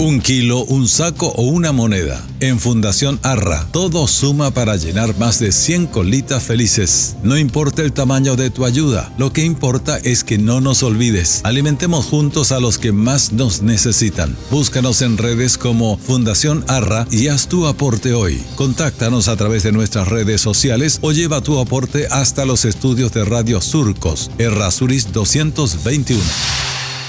Un kilo, un saco o una moneda. En Fundación Arra, todo suma para llenar más de 100 colitas felices. No importa el tamaño de tu ayuda, lo que importa es que no nos olvides. Alimentemos juntos a los que más nos necesitan. Búscanos en redes como Fundación Arra y haz tu aporte hoy. Contáctanos a través de nuestras redes sociales o lleva tu aporte hasta los estudios de Radio Surcos, Errázuriz 221.